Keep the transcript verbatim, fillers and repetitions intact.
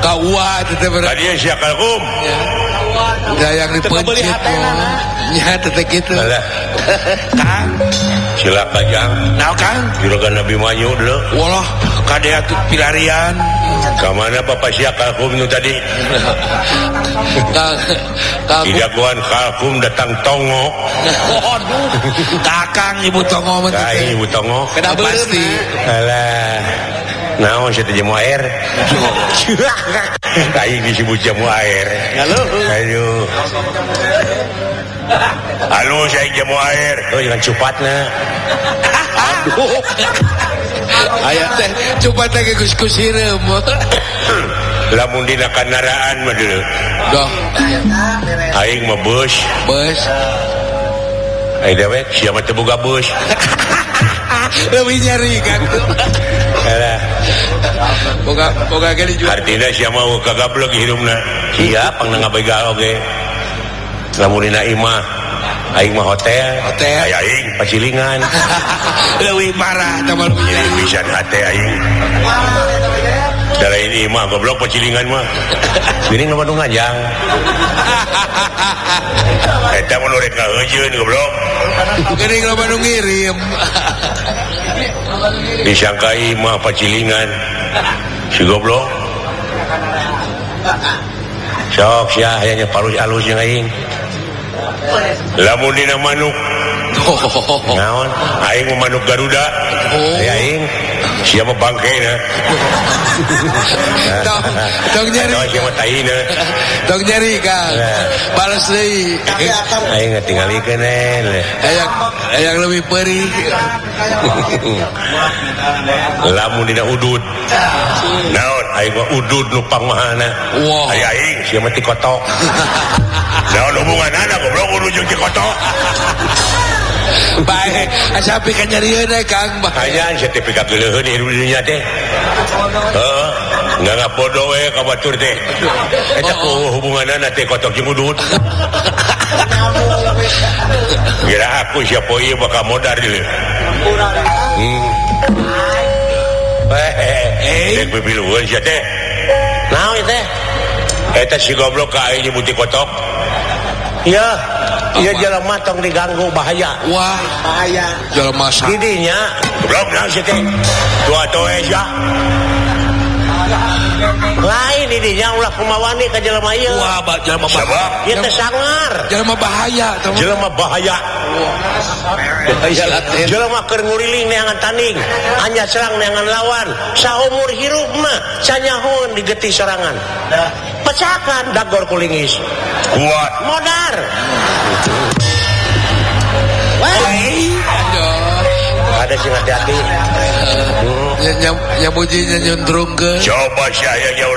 Kawat teh bener. Tadi sia kalkum. Ya yang dipencet nya teh kitu. Kang silakan Jang. Naon Kang? Juragan Nabi Manyu deuh. Walah kade atuh pilarian. Ka mana Bapak sia kalkum nu tadi? Kang Kang Idaguan kalkum datang tongo. Waduh. Kakang Ibu Tongo mah teh. Ibu Tongo. Kada pasti. Alah. Naon sia teh jamu air? Aing disebut jamu air. Halo. Ayo. Halo saya jamu air. Oh jangan cupatna. Aduh. Aya teh cupat teh geus-geus hireum. Lamun dina kandaraan mah deuleu. Doh. Aing mah bus. Bus. Ai dewek sia mah teu boga bus. Leuwih nyari kan. Alah. Boga boga ge dijual. Artina sia mah kagablek hirupna. Sia pang ngabegal oge. Lamun dina imah aing mah hotel. Hotel. Aya aing pacilingan. Leuwih parah teh mah pisan hate aing. Dalain imah goblok pacilingan mah. Geuning nu Bandung ngajang. Eta mah nu rek ngaheujeun goblok. Geuning nu Bandung ngirim. Disangka imah pacilingan. Si goblok. Sok sia aya parus alus jeung aing. Lamun dina manuk. Naon? Aing mah manuk Garuda. Aya aing sia mah bangkeuna. Tong tong nyari. Tong sia mah taina. Tong nyari Kang. Bales deui. Aing ngatingalikeun we. Aya aya leuwih peurih. Lamun dina udud. Naon? Aing mah udud nu pangmahana. Wah. Aya aing sia mah ti kotok. Naon hubunganana goblok udud jeung ti kotok? Bae, asapi ka nyarieun we Kang. Aya sertifikat geuleuheun di dunya teh. Heeh. Enggak ngapodo we ka batur teh. Eta ku hubunganana teh kotok jeung udud. Kira aku siapa ieu bakal modar deui. Hmm. Eh, dek pipilueun sia teh. Naon teh? Eta si goblok ka aing nyebuti kotok. Iya, iya jelema tong diganggu bahaya. Wah, bahaya. Jelema sa. Didinya goblok naon sia teh? Tua-tua sia. Lain didinya ulah kumawani ka jelema ieu. Wah, jelema bahaya. Ieu teh sangar. Jelema bahaya teh. Jelema bahaya. Bahaya laten. Jelema keur nguriling neangan tanding, anya serang neangan lawan. Saumur hirup mah sanyahoon digeti sorangan. Pecakan dagor kulingis. Kuat modar. Hei, ada sing hati-hati. Nya nya muji nya nyundrungkeun. Coba saya